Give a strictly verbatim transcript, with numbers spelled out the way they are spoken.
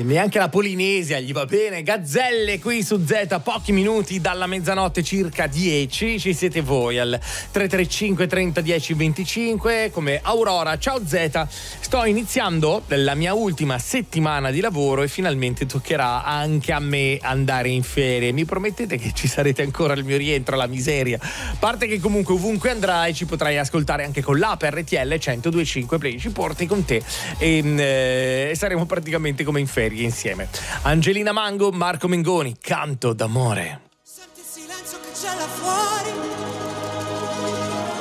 neanche la Polinesia gli va bene. Gazzelle qui su Z, pochi minuti dalla mezzanotte, circa dieci. Ci siete voi al tre tre cinque trenta dieci venticinque come Aurora. Ciao Z, sto iniziando la mia ultima settimana di lavoro e finalmente toccherà anche a me andare in ferie. Mi promettete che ci sarete ancora al mio rientro alla miseria? A parte che comunque ovunque andrai ci potrai ascoltare anche con l'app R T L centodue e cinque Play, ci porti con te e, eh, e saremo praticamente come in ferie insieme. Angelina Mango, Marco Mengoni, Canto d'amore. Senti il silenzio che c'è là fuori.